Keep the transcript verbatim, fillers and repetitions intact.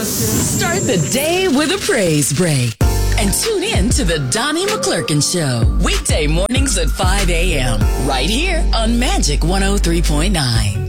Start the day with a praise break. And tune in to the Donnie McClurkin Show. Weekday mornings at five a.m. right here on Magic one oh three point nine.